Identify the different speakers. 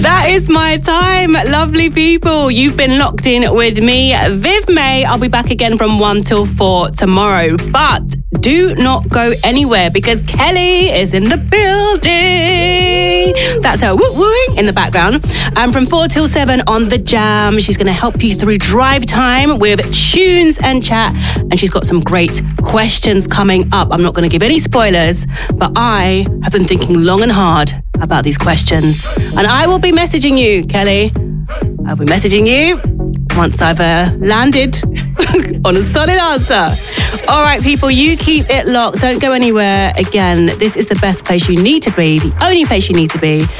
Speaker 1: That is my time, lovely people. You've been locked in with me, Viv May. I'll be back again from 1 till 4 tomorrow. But do not go anywhere because Kelly is in the building. That's her woo-wooing in the background. And from 4 till 7 on The Jam, she's going to help you through drive time with tunes and chat. And she's got some great questions coming up. I'm not going to give any spoilers, but I have been thinking long and hard about these questions. And I will be messaging you, Kelly. I'll be messaging you once I've landed on a solid answer. All right, people, you keep it locked. Don't go anywhere. Again, this is the best place you need to be, the only place you need to be.